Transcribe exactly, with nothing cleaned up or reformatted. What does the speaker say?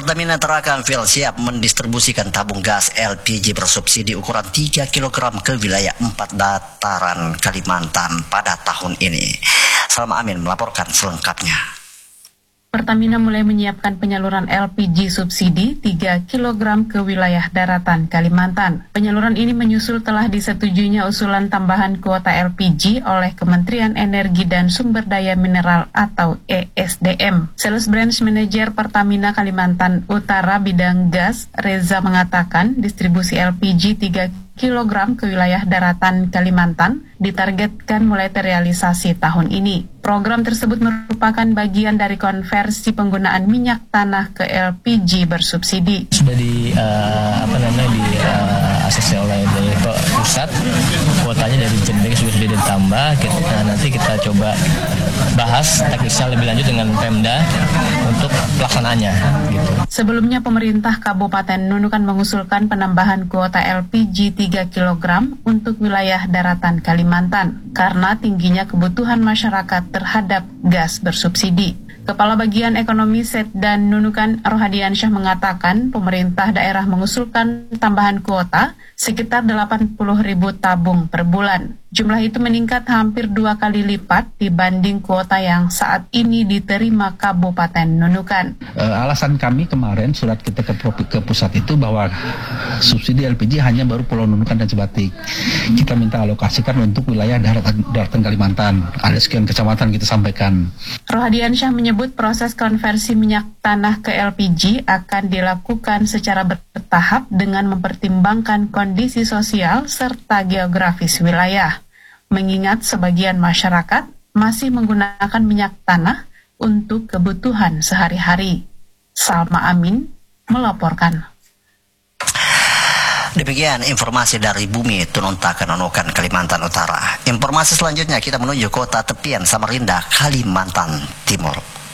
Pertamina Tarakanville siap mendistribusikan tabung gas L P G bersubsidi ukuran tiga kilogram ke wilayah empat dataran Kalimantan pada tahun ini. Salma Amin melaporkan selengkapnya. Pertamina mulai menyiapkan penyaluran L P G subsidi tiga kilogram ke wilayah daratan Kalimantan. Penyaluran ini menyusul telah disetujuinya usulan tambahan kuota L P G oleh Kementerian Energi dan Sumber Daya Mineral atau E S D M. Sales Branch Manager Pertamina Kalimantan Utara bidang gas, Reza mengatakan distribusi L P G tiga kilogram ke wilayah daratan Kalimantan ditargetkan mulai terrealisasi tahun ini. Program tersebut merupakan bagian dari konversi penggunaan minyak tanah ke L P G bersubsidi. Sudah di uh, apa namanya di uh, asesi oleh dari pusat, kuotanya dari Jenbek sudah sudah ditambah. Kita, nah, nanti kita coba bahas teknisnya lebih lanjut dengan Pemda untuk pelaksanaannya. Gitu. Sebelumnya pemerintah Kabupaten Nunukan mengusulkan penambahan kuota L P G tiga kilogram untuk wilayah daratan Kalimantan karena tingginya kebutuhan masyarakat terhadap gas bersubsidi. Kepala Bagian Ekonomi Setdan Nunukan Rohadiansyah mengatakan pemerintah daerah mengusulkan tambahan kuota sekitar delapan puluh ribu tabung per bulan. Jumlah itu meningkat hampir dua kali lipat dibanding kuota yang saat ini diterima Kabupaten Nunukan. E, alasan kami kemarin surat kita ke, ke pusat itu bahwa subsidi L P G hanya baru Pulau Nunukan dan Sebatik. Kita minta alokasikan untuk wilayah daratan, daratan Kalimantan. Ada sekian kecamatan kita sampaikan. Rohadiansyah menyebut proses konversi minyak tanah ke L P G akan dilakukan secara bertahap dengan mempertimbangkan kondisi sosial serta geografis wilayah. Mengingat sebagian masyarakat masih menggunakan minyak tanah untuk kebutuhan sehari-hari. Salma Amin melaporkan. Demikian informasi dari Bumi Tununtakan Nunukan Kalimantan Utara. Informasi selanjutnya kita menuju kota tepian Samarinda, Kalimantan Timur.